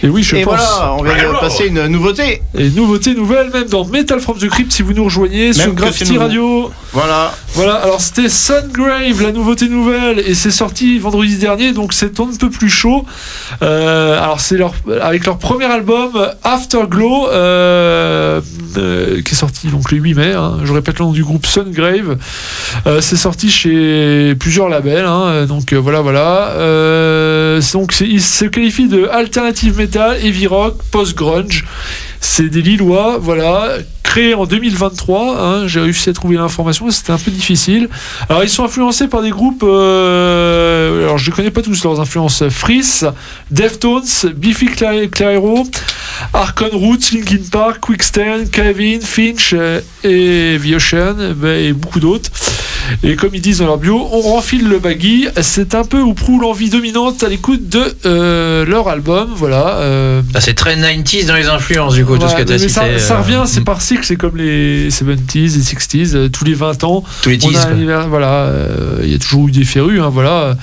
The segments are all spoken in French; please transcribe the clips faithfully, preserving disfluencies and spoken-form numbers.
Et oui, je Et pense. voilà, on vient de passer une nouveauté. Et nouveauté nouvelle, même dans Metal from the Crypt, si vous nous rejoignez Même sur que Graffiti c'est nouveau. Radio. Voilà. Voilà, alors c'était Sungrave, la nouveauté nouvelle, et c'est sorti vendredi dernier, donc c'est un peu plus chaud. Euh, alors c'est leur, avec leur premier album Afterglow, euh, euh, qui est sorti donc le huit mai. Hein, je répète le nom du groupe, Sungrave. Euh, c'est sorti chez plusieurs labels, hein, donc euh, voilà, voilà. Euh, donc c'est, ils se qualifient de alternative metal, heavy rock, post-grunge. C'est des Lillois, voilà, créés en deux mille vingt-trois. Hein, j'ai réussi à trouver l'information, c'était un peu difficile. Alors, ils sont influencés par des groupes. Euh, alors, je ne connais pas tous leurs influences. Freeze, Deftones, Biffy Clyro, Archon Roots, Linkin Park, Quicksand, Kevin, Finch euh, et The Ocean, bah, et beaucoup d'autres. Et comme ils disent dans leur bio, on renfile le baggy. C'est un peu ou prou l'envie dominante à l'écoute de euh, leur album. Voilà. Euh, ah, c'est très quatre-vingt-dix dans les influences, du coup, ouais, tout ce que tu as cité. Ça, ça euh... revient, c'est par cycle, c'est comme les soixante-dix, les soixante, euh, tous les vingt ans. Tous les dix. Voilà, il euh, y a toujours eu des férus, hein, voilà.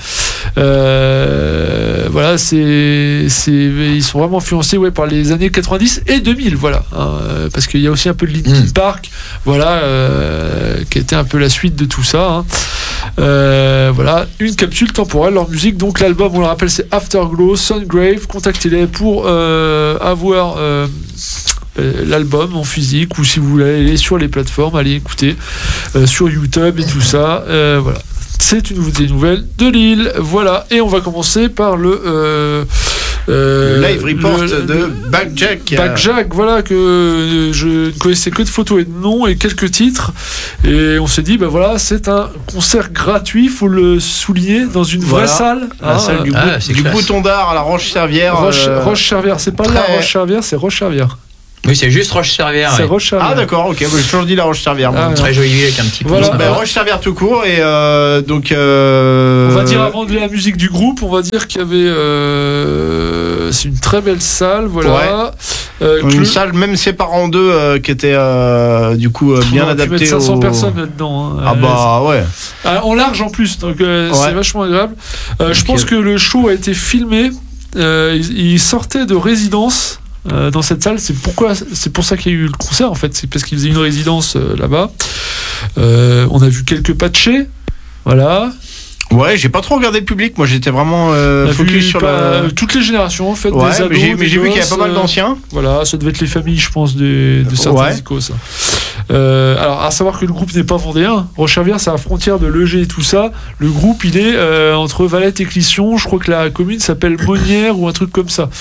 Euh, voilà, c'est, c'est, ils sont vraiment influencés ouais, par les années quatre-vingt-dix et deux mille, voilà. Hein, parce qu'il y a aussi un peu de Linkin mm. Park, voilà, euh, qui était un peu la suite de tout ça. Hein. Euh, voilà, une capsule temporelle, leur musique. Donc l'album, on le rappelle, c'est Afterglow, Sungrave. Contactez-les pour euh, avoir euh, l'album en physique, ou si vous voulez aller sur les plateformes, allez écouter euh, sur YouTube et tout ça. Euh, voilà. C'est une nouveauté nouvelle de Lille. Voilà. Et on va commencer par le. Euh, Euh, le live report le, de Backjack. Backjack, voilà, que je ne connaissais que de photos et de noms et quelques titres. Et on s'est dit, ben voilà, c'est un concert gratuit, il faut le souligner, dans une vraie voilà. salle. La hein, salle du, ah, bout, du Bouton d'Art à la Roche-Servière. Roche, euh, Roche-Servière, c'est pas très... la Roche-Servière, c'est Roche-Servière. Oui, c'est juste Roche-Servière. C'est ouais. Roche-Servière. Ah d'accord, ok, j'ai toujours dit la Roche-Servière. Ah, très joli avec un petit voilà. pouce. Ben, Roche-Servière tout court et euh, donc. Euh... On va dire avant de la musique du groupe, on va dire qu'il y avait. Euh... C'est une très belle salle, voilà. Ouais. Euh, une le... salle même séparée en deux euh, qui était euh, du coup euh, bien adaptée. Tu mets cinq cents au... personnes là-dedans. Hein. Ah bah ouais. Euh, en large en plus, donc euh, ouais. C'est vachement agréable. Euh, okay. Je pense que le show a été filmé. Euh, il, il sortait de résidence. Euh, dans cette salle, c'est pourquoi, c'est pour ça qu'il y a eu le concert en fait, c'est parce qu'ils faisaient une résidence euh, là-bas. Euh, on a vu quelques patchés, voilà. Ouais, j'ai pas trop regardé le public, moi j'étais vraiment euh, focus sur pas, la... toutes les générations en fait, ouais, des ados, mais j'ai, mais j'ai gosses, vu qu'il y a pas mal d'anciens. Euh, voilà, ça devait être les familles, je pense, de, de certains ouais. icos. Euh, alors, à savoir que le groupe n'est pas vendéen. Roche-Servière, c'est à la frontière de Legé et tout ça. Le groupe, il est euh, entre Valette et Clisson. Je crois que la commune s'appelle Monnières ou un truc comme ça.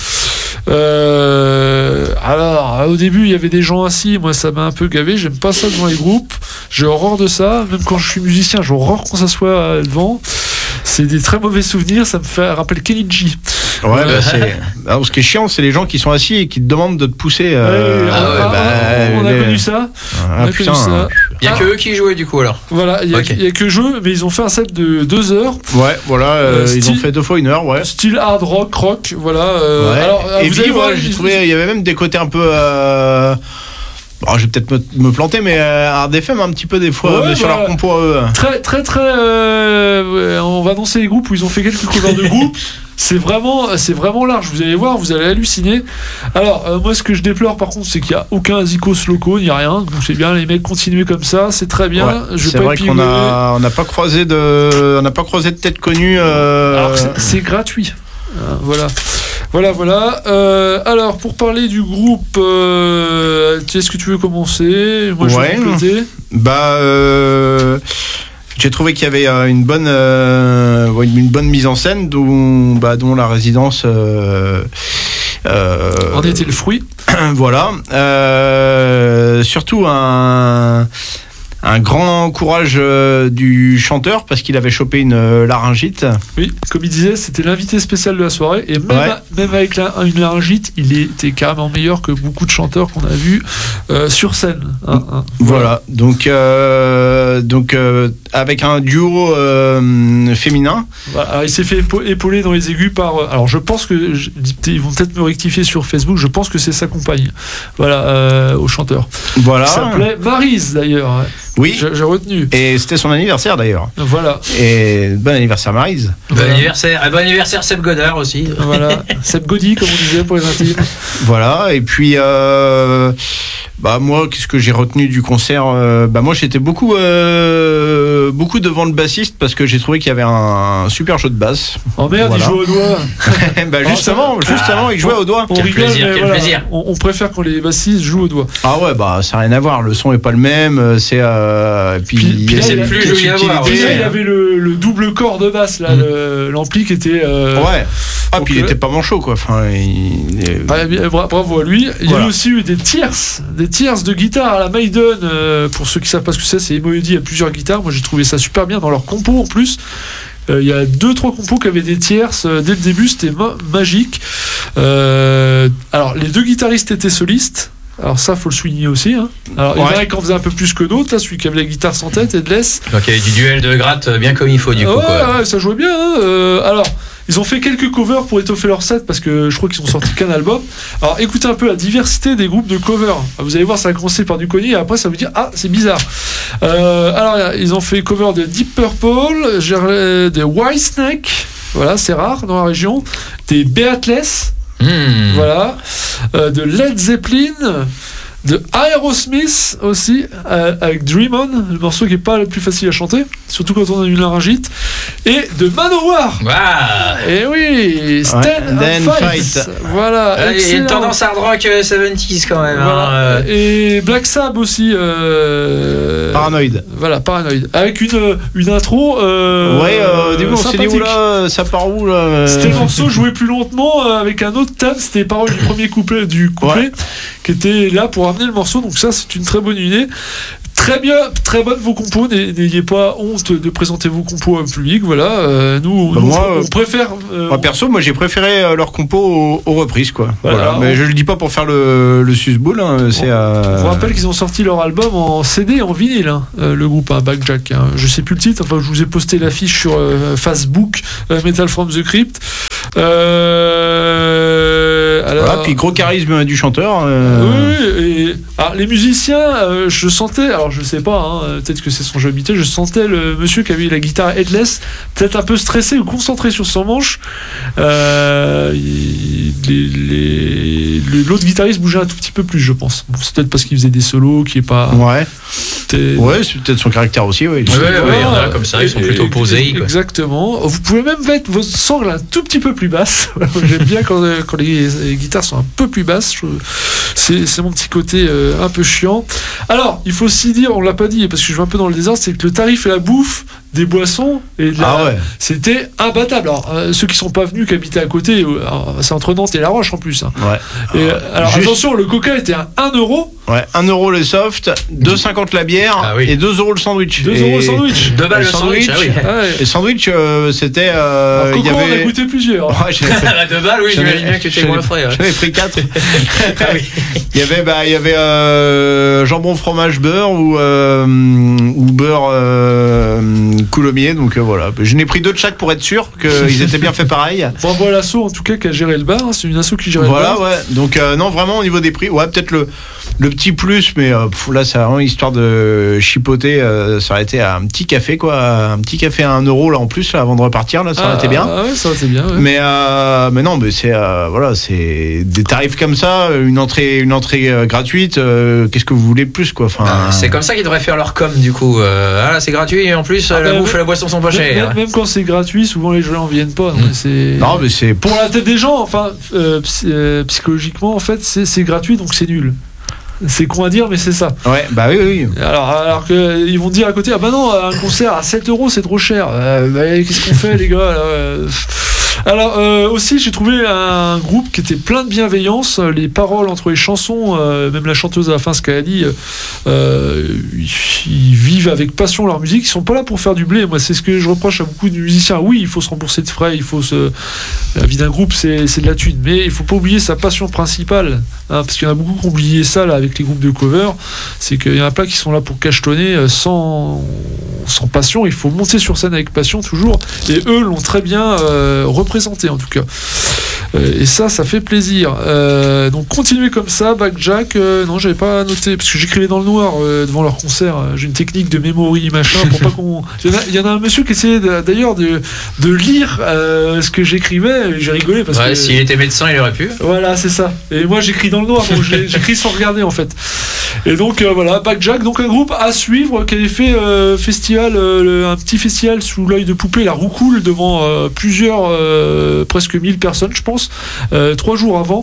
Euh, alors, au début, il y avait des gens assis. Moi, ça m'a un peu gavé. J'aime pas ça devant les groupes. J'ai horreur de ça. Même quand je suis musicien, j'ai horreur qu'on s'assoit devant. C'est des très mauvais souvenirs. Ça me fait rappeler Kenny G. Ouais, euh, bah, c'est... Alors, ce qui est chiant, c'est les gens qui sont assis et qui te demandent de te pousser. Euh... Ouais, ah, bah, on a les... connu ça. Ah, on a putain, connu ça. Il n'y a ah. que eux qui jouaient du coup alors. Voilà, il n'y a, okay. a que jeux, mais ils ont fait un set de deux heures. Ouais, voilà, euh, euh, style, ils ont fait deux fois une heure, ouais. Style hard rock, rock, voilà. Euh, ouais. Alors, et vous puis, allez ouais, voir, j'ai trouvé, il y avait même des côtés un peu. Euh... Bon, je vais peut-être me, me planter, mais euh, Hard F M un petit peu des fois ouais, sur bah, leur compo à eux. Très, très, très. Euh, on va annoncer les groupes où ils ont fait quelques covers de groupes. C'est vraiment, c'est vraiment large. Vous allez voir, vous allez halluciner. Alors, euh, moi, ce que je déplore, par contre, c'est qu'il n'y a aucun zikos locaux, il n'y a rien. Donc, c'est bien, les mecs continuent comme ça, c'est très bien. Ouais, je vais c'est pas vrai qu'on a, on n'a pas croisé de, on n'a pas croisé de tête connue. Euh... Alors, c'est, c'est gratuit. Euh, voilà. Voilà, voilà. Euh, alors, pour parler du groupe, euh, est-ce que tu veux commencer ? Moi, je ouais. vais compléter. Bah, euh, j'ai trouvé qu'il y avait euh, une bonne, euh, une bonne mise en scène, dont, bah, dont la résidence. Euh, euh, en était le fruit. Voilà. Euh, surtout un. Un grand courage euh, du chanteur parce qu'il avait chopé une euh, laryngite. Oui, comme il disait, c'était l'invité spécial de la soirée et même, ouais. à, même avec la, une laryngite, il était carrément meilleur que beaucoup de chanteurs qu'on a vus euh, sur scène. Hein, hein. Voilà, donc, euh, donc euh, avec un duo euh, féminin. Voilà, alors il s'est fait épa- épauler dans les aigus par. Alors je pense que je, ils vont peut-être me rectifier sur Facebook. Je pense que c'est sa compagne. Voilà, euh, au chanteur. Voilà. Qui s'appelait Maryse d'ailleurs. Oui. J'ai, j'ai retenu. Et c'était son anniversaire d'ailleurs. Voilà. Et bon anniversaire Maryse. Bon Voilà. anniversaire, ah, bon anniversaire Seb Godard aussi. Voilà. Seb Gaudy, comme on disait pour les intimes. Voilà. Et puis euh, bah moi, qu'est-ce que j'ai retenu du concert euh, Bah moi, j'étais beaucoup euh, beaucoup devant le bassiste parce que j'ai trouvé qu'il y avait un, un super jeu de basse. Oh merde, Voilà. il joue au doigt. bah justement, Oh, ça- justement, il jouait au doigt. On Quel rigole, plaisir, mais quel voilà, plaisir. On, on préfère quand les bassistes jouent au doigt. Ah ouais, bah ça n'a rien à voir. Le son est pas le même. C'est euh, et puis, Puis- il y puis a c'est une plus petite joli à voir, subtilité. Puis là, ouais. il avait le, le double corps de basse, là, Mm. le- l'ampli qui était. euh, Ouais. Ah donc, puis il euh, était pas manchot quoi. Enfin, il... il- bah, bien, bra- bravo à lui. Il y Voilà. a eu aussi eu des tiers, des tiers de guitare à la Maiden. euh, pour ceux qui savent pas ce que c'est, c'est Emoyedi à plusieurs guitares. Moi, j'ai trouvé ça super bien dans leur compo en plus. Euh, Il y a deux trois compos qui avaient des tierces euh, dès le début, c'était ma- magique. Euh, alors les deux guitaristes étaient solistes. Alors ça, faut le souligner aussi. Hein. Alors il y en Ouais. a qui en faisait un peu plus que d'autres. Là, celui qui avait la guitare sans tête et de laisse. Donc il y avait du duel de gratte bien comme il faut du coup. ouais, quoi. ouais, ça jouait bien. Hein. Euh, alors, ils ont fait quelques covers pour étoffer leur set parce que je crois qu'ils ont sorti qu'un album. Alors, écoutez un peu la diversité des groupes de covers. Vous allez voir, ça va commencer par du connu et après, ça va vous dire ah, c'est bizarre. Euh, alors, ils ont fait cover de Deep Purple, j'ai- de Whitesnake. Voilà, c'est rare dans la région. Des Beatles. Hmm. Voilà. Euh, de Led Zeppelin. De Aerosmith aussi, euh, avec Dream On, le morceau qui est pas le plus facile à chanter, surtout quand on a une laryngite, et de Manowar. Waouh. Et oui, Stand Ouais, and then Fight. fight. Voilà, Ah, il y a excellent. une tendance hard rock euh, soixante-dix quand même. Voilà. hein, euh. Et Black Sabbath aussi. Euh... Paranoïde. Voilà, Paranoid. Avec une, une intro. Euh, ouais, euh, au début on s'est dit sympathique. oula, ça part où là euh C'était le morceau joué plus lentement euh, avec un autre thème, c'était les paroles du premier couplet, du couplet Ouais. qui était là pour amener le morceau, donc ça c'est une très bonne idée. Très bien, très bonne vos compos, n'ay- n'ayez pas honte de présenter vos compos au public, voilà. Euh, nous, Bah, nous, moi, on euh, préfère. euh, Moi, perso, moi j'ai préféré euh, leur compo aux, aux reprises quoi. Voilà. Voilà. Mais je le dis pas pour faire le, le susboule, hein, c'est. Euh... Je vous rappelle qu'ils ont sorti leur album en C D et en vinyle, hein, euh, le groupe hein, Backjack. Hein. Je sais plus le titre, enfin je vous ai posté l'affiche sur euh, Facebook, euh, Metal from the Crypt. Euh, alors, Voilà, puis gros charisme du chanteur. euh, Oui, et alors, les musiciens, euh, je sentais, alors je sais pas, hein, peut-être que c'est son jeu habituel, je sentais le monsieur qui avait la guitare headless, peut-être un peu stressé ou concentré sur son manche. Euh, il- les- les- le- l'autre guitariste bougeait un tout petit peu plus, je pense. Bon, c'est peut-être parce qu'il faisait des solos, qui est pas. Ouais. t'es- Ouais, c'est peut-être son caractère aussi, ouais. Ouais, ouais, il y en a comme ça, ils sont Et- plutôt posés, quoi. Exactement. Vous pouvez même mettre vos sangles un tout petit peu plus basses. J'aime bien quand, euh, quand les, les guitares sont un peu plus basses. Je- C'est c'est mon petit côté euh, un peu chiant. Alors, il faut aussi dire, on l'a pas dit parce que je vais un peu dans le désordre, c'est que le tarif et la bouffe des boissons et de la- Ah ouais. c'était imbattable. Alors, euh, ceux qui sont pas venus, qui habitaient à côté, euh, alors, c'est entre Nantes et La Roche en plus. hein. Ouais. Et, euh, alors Juste- attention, le coca était à un euro. Ouais, un euro le soft, deux cinquante la bière Ah oui. et deux euros le sandwich. deux Et- euros le sandwich. Deux balles Le le sandwich, ah oui. Ah ouais. Et sandwich, euh, c'était. euh, Alors, Il coco, y on a avait. goûté plusieurs. Ouais, j'en ai fait- À deux balles, oui, j'en ai- j'imagine bien que tu étais j'en ai- moins frais. ouais. J'en ai pris quatre. Ah oui. Il y avait, bah, il y avait euh, jambon, fromage, beurre ou, euh, ou beurre euh, coulommiers. Donc euh, voilà. Je n'ai pris deux de chaque pour être sûr qu'ils étaient bien faits pareil. Bravo à l'asso en tout cas qui a géré le bar. hein. C'est une asso qui gérait Voilà, le bar. ouais. Donc euh, non, vraiment au niveau des prix, ouais, peut-être le le petit plus, mais euh, pff, là, c'est vraiment histoire de chipoter. Euh, ça aurait été un petit café, quoi, un petit café à un euro là en plus là, avant de repartir là, ça aurait Ah, été bien. Ah ouais, ça aurait été bien. ouais. Mais euh, mais non, mais c'est euh, voilà, c'est des tarifs comme ça, une entrée une entrée euh, gratuite. euh, Qu'est-ce que vous voulez de plus, quoi. Enfin, Ah, c'est comme ça qu'ils devraient faire leur com du coup. Euh, ah là c'est gratuit et en plus Ah la bah, bouffe et la boisson sont pas Même, chères. même- même quand c'est gratuit, souvent les gens en viennent pas. donc Mm. c'est non, mais c'est pour pour la tête des gens. Enfin, euh, psy- euh, psychologiquement, en fait, c'est c'est gratuit, donc c'est nul. C'est con à dire, mais c'est ça. ouais, bah oui, oui. oui. Alors, alors que ils vont dire à côté, ah bah non, un concert à sept euros, c'est trop cher. Euh, bah, qu'est-ce qu'on fait, les gars là, euh, Alors euh, aussi j'ai trouvé un groupe qui était plein de bienveillance, les paroles entre les chansons, euh, même la chanteuse à la fin ce qu'elle a dit, euh, ils, ils vivent avec passion leur musique, ils sont pas là pour faire du blé. Moi c'est ce que je reproche à beaucoup de musiciens. Oui, il faut se rembourser de frais, il faut se... la vie d'un groupe c'est, c'est de la thune, mais il faut pas oublier sa passion principale, hein, parce qu'il y en a beaucoup qui ont oublié ça là avec les groupes de cover, c'est qu'il y en a plein qui sont là pour cachetonner sans, sans passion. Il faut monter sur scène avec passion toujours, et eux l'ont très bien euh, représenté en tout cas, euh, et ça ça fait plaisir. Euh, donc continuez comme ça. Backjack, euh, non j'avais pas noté parce que j'écrivais dans le noir euh, devant leur concert. J'ai une technique de memory machin pour pas qu'on... il y en a, il y en a un monsieur qui essayait de, d'ailleurs de, de lire euh, ce que j'écrivais, et j'ai rigolé parce ouais, que s'il était médecin il aurait pu. voilà c'est ça, et moi j'écris dans le noir donc j'ai, j'écris sans regarder en fait. Et donc euh, voilà, Backjack, donc un groupe à suivre qui avait fait euh, festival, euh, le, un petit festival sous l'œil de poupée, la Roucoule, devant euh, plusieurs, euh, presque mille personnes je pense, euh, trois jours avant.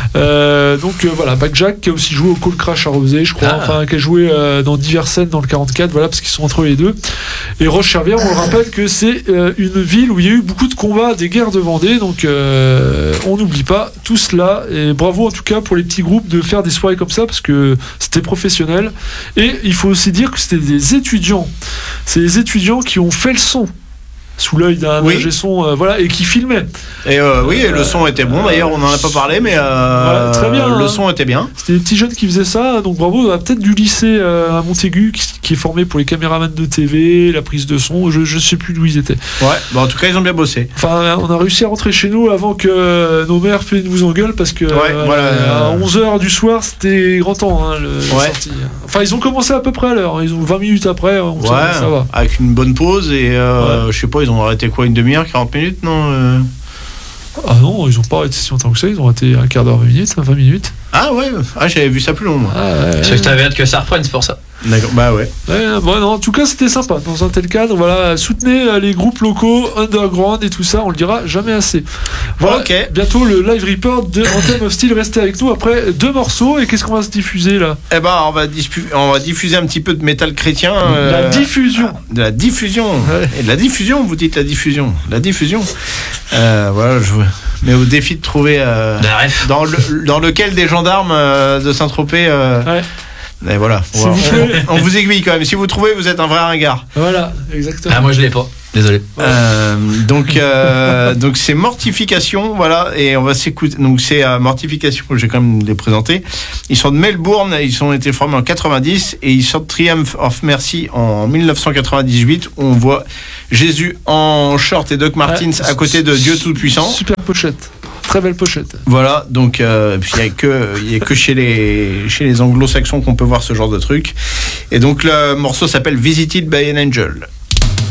Euh, donc euh, voilà, Backjack qui a aussi joué au Cold Crash à Rosé je crois, ah. enfin qui a joué euh, dans diverses scènes dans le quarante-quatre, voilà, parce qu'ils sont entre les deux. Et Roche-Charvière, on rappelle que c'est euh, une ville où il y a eu beaucoup de combats, des guerres de Vendée, donc euh, on n'oublie pas tout cela, et bravo en tout cas pour les petits groupes de faire des soirées comme ça, parce que c'était professionnel. Et il faut aussi dire que c'était des étudiants, c'est des étudiants qui ont fait le son sous l'œil d'un oui. ingé son, euh, voilà, et qui filmait. Et euh, oui, et le son était bon. D'ailleurs, on n'en a pas parlé, mais euh, ouais, très bien, le hein. son était bien. C'était des petits jeunes qui faisaient ça, donc bravo. Peut-être du lycée euh, à Montaigu qui, qui est formé pour les caméramans de T V, la prise de son. Je je sais plus d'où ils étaient. Ouais, bah en tout cas, ils ont bien bossé. Enfin, on a réussi à rentrer chez nous avant que euh, nos mères nous engueulent parce que ouais, euh, voilà, à onze heures du soir, c'était grand temps. Hein, le, ouais. la sortie. Enfin, ils ont commencé à peu près à l'heure. Ils ont vingt minutes après. On ouais, ça, ça va. Avec une bonne pause et euh, ouais. je sais pas, ils ont arrêté quoi, une demi-heure, quarante minutes, non euh... Ah non, ils ont pas arrêté si longtemps que ça. Ils ont arrêté un quart d'heure, vingt minutes, vingt minutes. Ah ouais, ah, j'avais vu ça plus long. Moi. Ah, ouais, parce que je t'avais hâte que ça reprenne, c'est pour ça. D'accord, bah ouais. ouais bon, non, en tout cas, c'était sympa dans un tel cadre. Voilà, soutenez les groupes locaux, underground et tout ça. On le dira jamais assez. Voilà. Ok. Bientôt le live report de Anthem of Steel. Restez avec nous après deux morceaux. Et qu'est-ce qu'on va se diffuser là ? Eh ben, on va, dispu- on va diffuser un petit peu de métal chrétien. Euh, la diffusion. De la diffusion. Ouais. Et de la diffusion, vous dites la diffusion. La diffusion. Euh, voilà, je mais au défi de trouver euh, dans, le, dans lequel des gendarmes euh, de Saint-Tropez. Euh, ouais. Et voilà. Si on, vous on, on vous aiguille quand même. Si vous trouvez, vous êtes un vrai ringard. Voilà, exactement. Ah, moi je l'ai pas. Désolé. Euh, donc, euh, donc c'est Mortification, voilà, et on va s'écouter. Donc c'est euh, Mortification, je vais quand même les présenter. Ils sont de Melbourne, ils ont été formés en quatre-vingt-dix et ils sortent Triumph of Mercy en dix-neuf cent quatre-vingt-dix-huit. Où on voit Jésus en short et Doc Martens ouais, à côté de Dieu Tout-Puissant. Super pochette. Très belle pochette. Voilà, donc euh, il n'y a que, il y a que chez les, chez les anglo-saxons qu'on peut voir ce genre de truc. Et donc le morceau s'appelle Visited by an Angel.